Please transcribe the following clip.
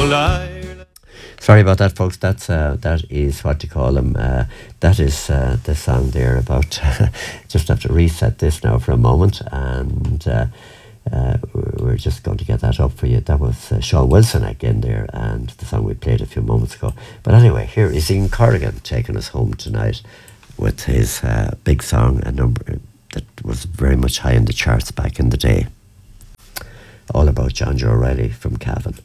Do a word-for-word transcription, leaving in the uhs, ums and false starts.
old Ireland. Sorry about that, folks. That's uh, that is what you call them. Uh, that is uh, the song there about. Just have to reset this now for a moment, and uh, uh, we're just going to get that up for you. That was uh, Sean Wilson again there, and the song we played a few moments ago. But anyway, here is Ian Corrigan taking us home tonight with his uh, big song, a number that was very much high in the charts back in the day. All about John Joe Riley from Cavan.